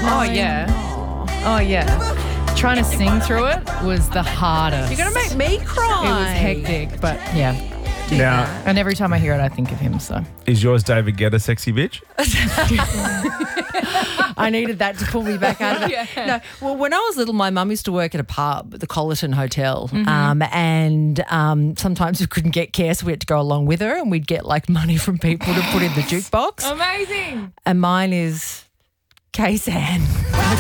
Oh, yeah. Oh, yeah. Trying to sing through it was the hardest. You're going to make me cry. It was hectic, but yeah. Now, And every time I hear it, I think of him, so. is yours David Guetta sexy bitch? I needed that to pull me back out of it. No, well, when I was little, my mum used to work at a pub, the Collerton Hotel, and sometimes we couldn't get care, so we had to go along with her, and we'd get like money from people to put in the jukebox. Amazing. And mine is K-San.